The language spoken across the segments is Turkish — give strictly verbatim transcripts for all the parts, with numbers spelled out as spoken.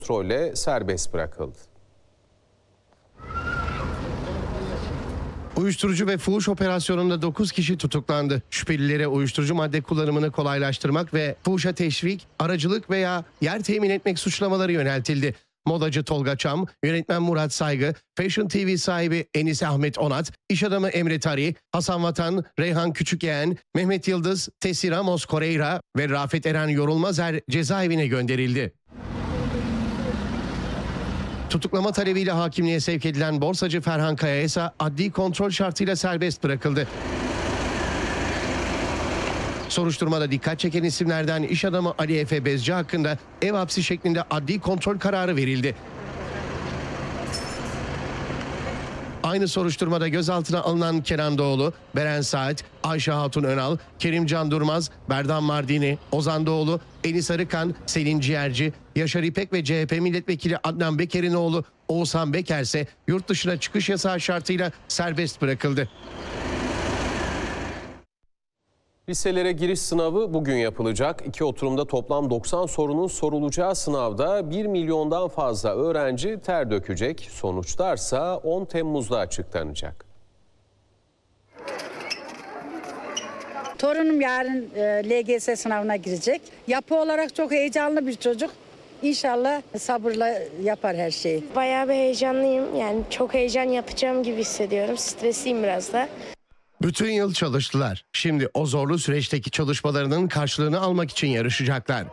kontrolle serbest bırakıldı. Uyuşturucu ve fuhuş operasyonunda dokuz kişi tutuklandı. Şüphelilere uyuşturucu madde kullanımını kolaylaştırmak ve fuhuşa teşvik, aracılık veya yer temin etmek suçlamaları yöneltildi. Modacı Tolga Çam, yönetmen Murat Saygı, Fashion T V sahibi Enis Ahmet Onat, iş adamı Emre Tari, Hasan Vatan, Reyhan Küçükyeğen, Mehmet Yıldız, Tesi Ramos Correira ve Rafet Eren Yorulmazer cezaevine gönderildi. Tutuklama talebiyle hakimliğe sevk edilen borsacı Ferhan Kaya ise adli kontrol şartıyla serbest bırakıldı. Soruşturmada dikkat çeken isimlerden iş adamı Ali Efe Bezci hakkında ev hapsi şeklinde adli kontrol kararı verildi. Aynı soruşturmada gözaltına alınan Kenan Doğulu, Beren Saat, Ayşe Hatun Önal, Kerimcan Durmaz, Berdan Mardini, Ozan Doğulu, Enis Arıkan, Selin Ciğerci, Yaşar İpek ve C H P milletvekili Adnan Beker'in oğlu Oğuzhan Beker ise yurt dışına çıkış yasağı şartıyla serbest bırakıldı. Liselere giriş sınavı bugün yapılacak. İki oturumda toplam doksan sorunun sorulacağı sınavda bir milyondan fazla öğrenci ter dökecek. Sonuçlarsa on Temmuz'da açıklanacak. Torunum yarın e, L G S sınavına girecek. Yapı olarak çok heyecanlı bir çocuk. İnşallah sabırla yapar her şeyi. Bayağı bir heyecanlıyım. Yani çok heyecan yapacağım gibi hissediyorum. Stresliyim biraz da. Bütün yıl çalıştılar. Şimdi o zorlu süreçteki çalışmalarının karşılığını almak için yarışacaklar.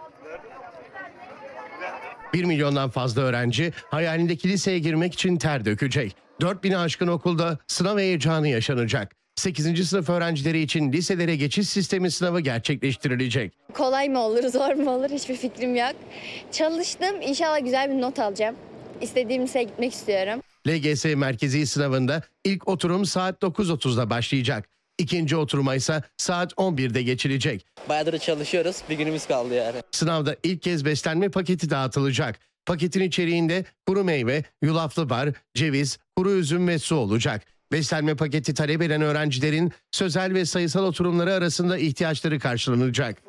Bir milyondan fazla öğrenci hayalindeki liseye girmek için ter dökecek. dört bini aşkın okulda sınav heyecanı yaşanacak. sekizinci sınıf öğrencileri için liselere geçiş sistemi sınavı gerçekleştirilecek. Kolay mı olur, zor mu olur hiçbir fikrim yok. Çalıştım, inşallah güzel bir not alacağım. İstediğim liseye gitmek istiyorum. L G S merkezi sınavında ilk oturum saat dokuz otuzda başlayacak. İkinci oturuma ise saat on birde geçilecek. Bayağıdır çalışıyoruz. Bir günümüz kaldı yani. Sınavda ilk kez beslenme paketi dağıtılacak. Paketin içeriğinde kuru meyve, yulaflı bar, ceviz, kuru üzüm ve su olacak. Beslenme paketi talep eden öğrencilerin sözel ve sayısal oturumları arasında ihtiyaçları karşılanacak.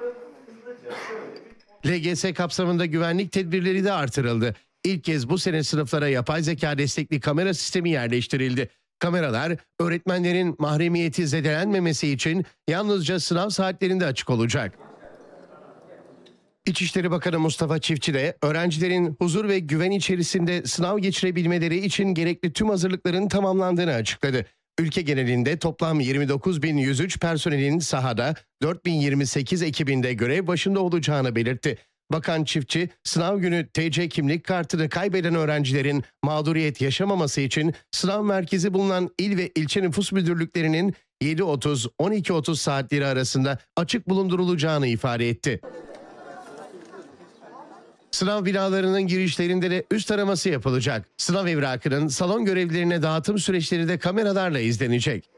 L G S kapsamında güvenlik tedbirleri de artırıldı. İlk kez bu sene sınıflara yapay zeka destekli kamera sistemi yerleştirildi. Kameralar öğretmenlerin mahremiyeti zedelenmemesi için yalnızca sınav saatlerinde açık olacak. İçişleri Bakanı Mustafa Çiftçi de öğrencilerin huzur ve güven içerisinde sınav geçirebilmeleri için gerekli tüm hazırlıkların tamamlandığını açıkladı. Ülke genelinde toplam yirmi dokuz bin yüz üç personelin sahada, dört bin yirmi sekiz ekibinde görev başında olacağını belirtti. Bakan Çiftçi, sınav günü T C kimlik kartını kaybeden öğrencilerin mağduriyet yaşamaması için sınav merkezi bulunan il ve ilçe nüfus müdürlüklerinin yedi otuz on iki otuz saatleri arasında açık bulundurulacağını ifade etti. Sınav binalarının girişlerinde de üst araması yapılacak. Sınav evrakının salon görevlilerine dağıtım süreçleri de kameralarla izlenecek.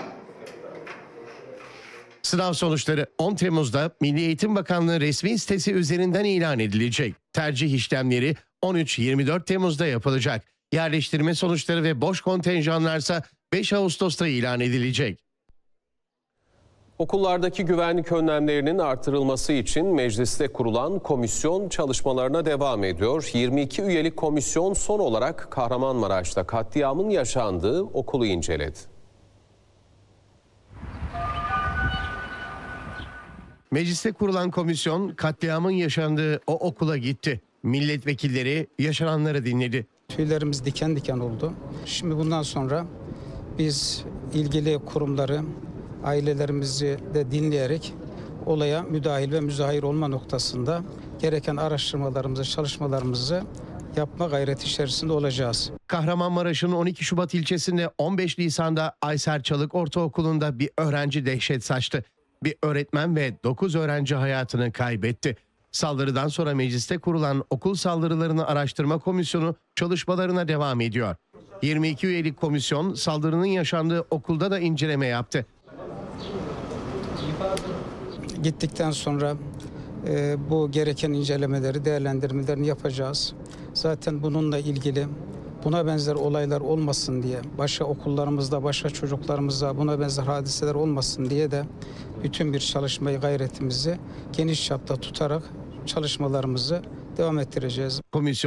Sınav sonuçları on Temmuz'da Milli Eğitim Bakanlığı resmi sitesi üzerinden ilan edilecek. Tercih işlemleri on üç yirmi dört Temmuz'da yapılacak. Yerleştirme sonuçları ve boş kontenjanlarsa beş Ağustos'ta ilan edilecek. Okullardaki güvenlik önlemlerinin artırılması için mecliste kurulan komisyon çalışmalarına devam ediyor. yirmi iki üyelik komisyon son olarak Kahramanmaraş'ta katliamın yaşandığı okulu inceledi. Mecliste kurulan komisyon katliamın yaşandığı o okula gitti. Milletvekilleri yaşananları dinledi. Tüylerimiz diken diken oldu. Şimdi bundan sonra biz ilgili kurumları, ailelerimizi de dinleyerek olaya müdahil ve müzahir olma noktasında gereken araştırmalarımızı, çalışmalarımızı yapma gayreti içerisinde olacağız. Kahramanmaraş'ın on iki Şubat ilçesinde on beş Nisan'da Ayser Çalık Ortaokulu'nda bir öğrenci dehşet saçtı. Bir öğretmen ve dokuz öğrenci hayatını kaybetti. Saldırıdan sonra mecliste kurulan okul saldırılarını araştırma komisyonu çalışmalarına devam ediyor. yirmi iki üyelik komisyon saldırının yaşandığı okulda da inceleme yaptı. Gittikten sonra e, bu gereken incelemeleri, değerlendirmelerini yapacağız. Zaten bununla ilgili buna benzer olaylar olmasın diye, başka okullarımızda, başka çocuklarımızda buna benzer hadiseler olmasın diye de bütün bir çalışmayı, gayretimizi geniş çapta tutarak çalışmalarımızı devam ettireceğiz. Komisyon